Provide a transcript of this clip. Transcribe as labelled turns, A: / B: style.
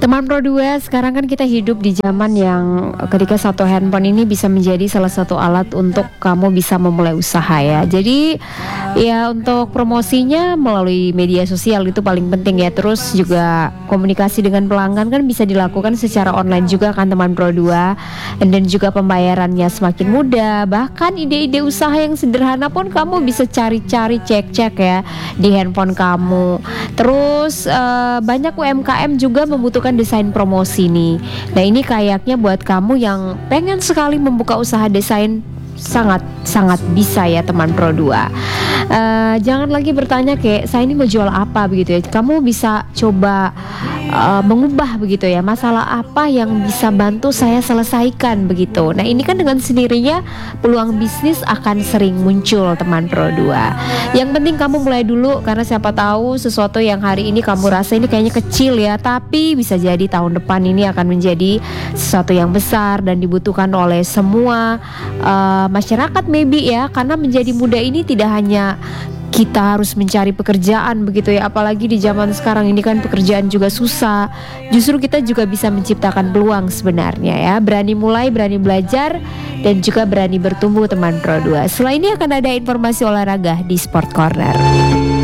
A: Teman Pro 2, sekarang kan kita hidup di zaman yang ketika satu handphone ini bisa menjadi salah satu alat untuk kamu bisa memulai usaha ya. Jadi ya untuk promosinya melalui media sosial itu paling penting ya. Terus juga komunikasi dengan pelanggan kan bisa dilakukan secara online juga kan teman Pro 2. Dan juga pembayarannya semakin mudah. Bahkan ide-ide usaha yang sederhana pun kamu bisa cari-cari, cek-cek ya di handphone kamu. Terus banyak UMKM juga membutuhkan desain promosi nih. Nah ini kayaknya buat kamu yang pengen sekali membuka usaha desain, sangat bisa ya teman Pro 2. Jangan lagi bertanya kayak saya ini mau jual apa begitu ya. Kamu bisa coba mengubah begitu ya, masalah apa yang bisa bantu saya selesaikan begitu. Nah ini kan dengan sendirinya peluang bisnis akan sering muncul teman Pro 2. Yang penting kamu mulai dulu, karena siapa tahu sesuatu yang hari ini kamu rasa ini kayaknya kecil ya, tapi bisa jadi tahun depan ini akan menjadi sesuatu yang besar dan dibutuhkan oleh semua masyarakat maybe ya. Karena menjadi muda ini tidak hanya kita harus mencari pekerjaan begitu ya, apalagi di zaman sekarang ini kan pekerjaan juga susah. Justru kita juga bisa menciptakan peluang sebenarnya ya. Berani mulai, berani belajar, dan juga berani bertumbuh teman Pro 2. Setelah ini akan ada informasi olahraga di Sport Corner.